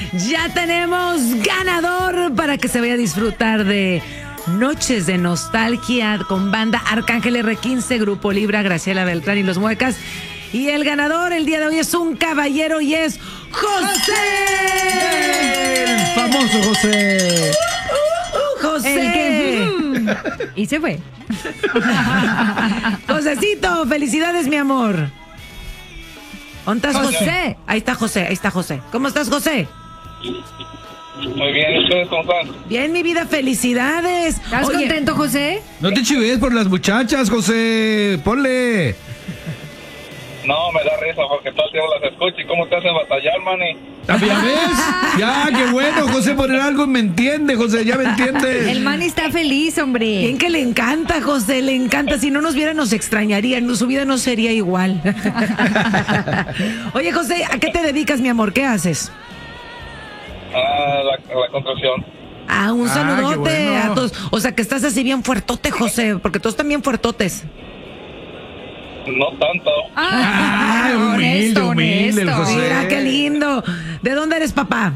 Ya tenemos ganador para que se vaya a disfrutar de Noches de Nostalgia con banda Arcángel R15, Grupo Libra, Graciela Beltrán y Los Muecas. Y el ganador el día de hoy es un caballero y es José. El famoso José. José. Y se fue. Josecito, felicidades, mi amor. ¿Dónde estás, José? Ahí está José. ¿Cómo estás, José? Muy bien, ¿y ustedes cómo están? Bien, mi vida, felicidades. ¿Estás contento, José? No te chives por las muchachas, José. Ponle. No, me da risa porque todo el tiempo las escucho. ¿Y cómo te hacen batallar, Manny? ¿Ya ves? Ya, qué bueno, José, poner algo me entiende, José, ya me entiendes. El man está feliz, hombre. Bien que le encanta, José, le encanta. Si no nos viera, nos extrañaría. Su vida no sería igual. Oye, José, ¿a qué te dedicas, mi amor? ¿Qué haces? La construcción. Un saludote qué bueno. a todos. O sea, que estás así bien fuertote, José, porque todos están bien fuertotes. No tanto. Humilde el José. Mira, qué lindo. ¿De dónde eres, papá?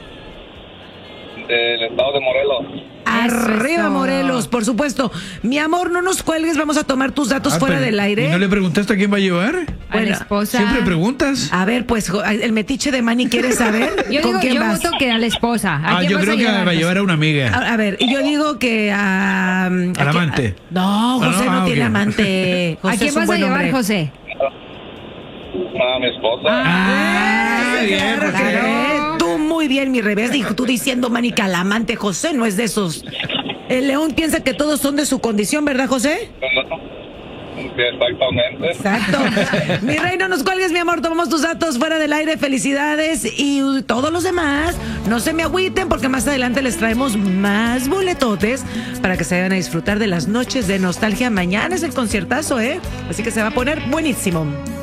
Del estado de Morelos. Arriba, Eso. Morelos, por supuesto. Mi amor, no nos cuelgues, vamos a tomar tus datos fuera pero, del aire. ¿Y no le preguntaste a quién va a llevar? A la esposa. Siempre preguntas. A ver, pues, el metiche de Manny quiere saber Yo con digo, quién yo vas. voto que a la esposa. ¿A quién Yo vas creo que va a José? llevar a una amiga. A ver, y yo digo que a... Al amante. No, José no tiene ok. amante. José ¿A quién es un vas a buen llevar, hombre. José? A mi esposa. Bien, Claro, José. claro. Tú muy bien, mi revés. Dijo tú diciendo, Manny, que al amante. José no es de esos. El león piensa que todos son de su condición, ¿verdad, José? Sí, exactamente. Exacto. Mi rey, no nos cuelgues, mi amor. Tomamos tus datos fuera del aire. Felicidades. Y todos los demás, no se me agüiten porque más adelante les traemos más boletotes para que se vayan a disfrutar de las Noches de Nostalgia. Mañana es el conciertazo, ¿eh? Así que se va a poner buenísimo.